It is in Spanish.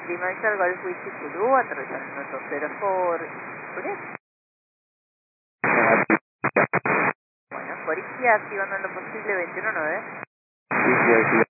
Dimensional Golf Whisky Zulu, aterrizar en nuestro 04 Juliet. Bueno, por aquí activando en lo posible 21-9.